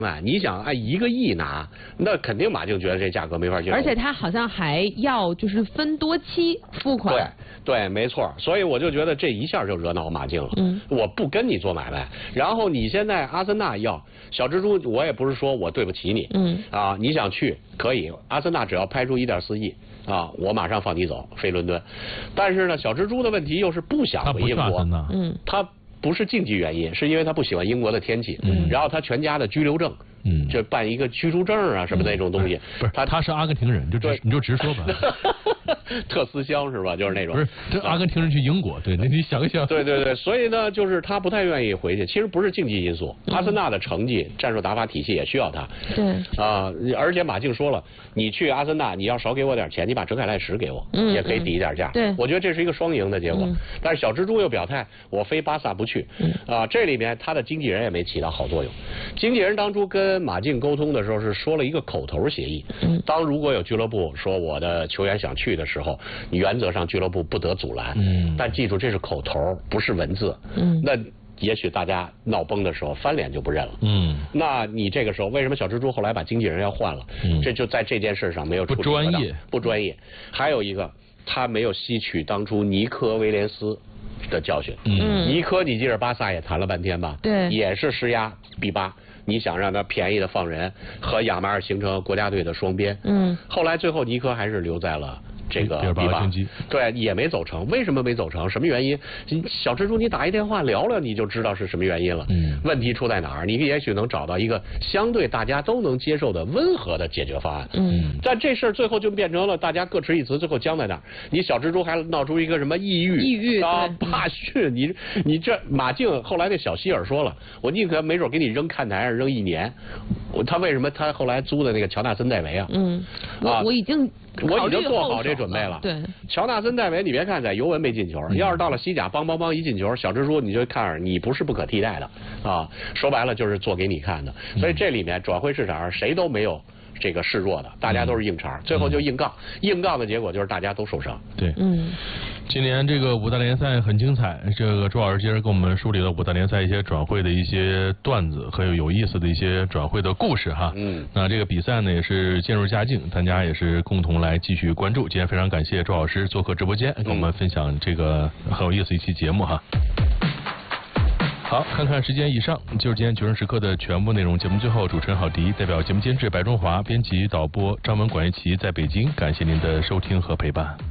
你想按1个亿拿，那肯定马竞觉得这价格没法接受。 而且他好像还要就是分多期付款。 对，没错。所以我就觉得这一下就惹恼马竞了。我不跟你做买卖，然后你现在阿森纳要小蜘蛛，我也不是说我对不起你。你想去可以，阿森纳只要拍出1.4亿我马上放你走飞伦敦。但是呢，小蜘蛛的问题又是不想回英国。他不是竞技原因，是因为他不喜欢英国的天气。然后他全家的居留证。就办一个居住证啊什么那种东西。 不是，他是阿根廷人，你就直说吧。 特思乡是吧？就是那种。 不是，这阿根廷人去英国，对，你想一想。 对，所以呢，就是他不太愿意回去。其实不是竞技因素，阿森纳的成绩、战术打法体系也需要他。 对。 而且马竞说了，你去阿森纳，你要少给我点钱，你把哲凯赖什给我，也可以抵一点价。 对， 我觉得这是一个双赢的结果。但是小蜘蛛又表态，我非巴萨不去。这里面他的经纪人也没起到好作用。经纪人当初跟马竞沟通的时候是说了一个口头协议，当如果有俱乐部说我的球员想去的时候，原则上俱乐部不得阻拦。但记住这是口头，不是文字。那也许大家闹崩的时候翻脸就不认了。那你这个时候为什么小蜘蛛后来把经纪人要换了？这就在这件事上没有处理得当，不专业。还有一个，他没有吸取当初尼科威廉斯的教训。尼科你记着巴萨也谈了半天吧？ 对， 也是施压比巴。你想让他便宜的放人，和亚马尔形成国家队的双边。后来最后尼科还是留在了这个比巴，对，也没走成。为什么没走成？什么原因？小蜘蛛，你打一电话聊聊，你就知道是什么原因了。问题出在哪儿？你也许能找到一个相对大家都能接受的温和的解决方案。但这事儿最后就变成了大家各执一词，最后僵在那儿。你小蜘蛛还闹出一个什么抑郁罢训，你这马竞后来那小希尔说了，我宁可没准给你扔看台上扔1年。他为什么他后来租的那个乔纳森戴维啊？ 我已经做好这准备了。 对， 乔纳森戴维，你别看在尤文没进球，要是到了西甲，梆一进球，小蜘蛛你就看着你不是不可替代的说白了就是做给你看的。所以这里面转会市场上谁都没有这个示弱的，大家都是硬茬，最后就硬杠的结果就是大家都受伤。 对，今年这个5大联赛很精彩，这个周老师接着给我们梳理了5大联赛一些转会的一些段子和有意思的一些转会的故事哈。那这个比赛呢也是渐入佳境，大家也是共同来继续关注。今天非常感谢周老师做客直播间，跟我们分享这个很有意思一期节目哈。好，看看时间以上，就是今天决胜时刻的全部内容。节目最后，主持人郝迪代表节目监制白中华、编辑导播张文、管一奇在北京，感谢您的收听和陪伴。